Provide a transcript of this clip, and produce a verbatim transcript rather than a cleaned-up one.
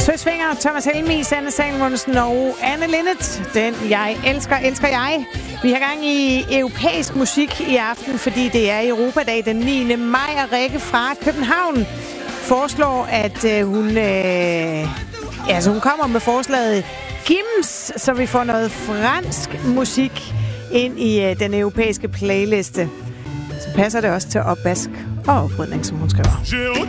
Tøsfinger, Thomas Helmig, Sanne Salmonsen og Anne Linnet. Den jeg elsker, elsker jeg. Vi har gang i europæisk musik i aften, fordi det er Europadag den niende maj, og Rikke fra København foreslår, at øh, hun, øh, altså hun kommer med forslaget Gims, så vi får noget fransk musik ind i øh, den europæiske playliste. Så passer det også til opvask og oprydning, som hun skriver.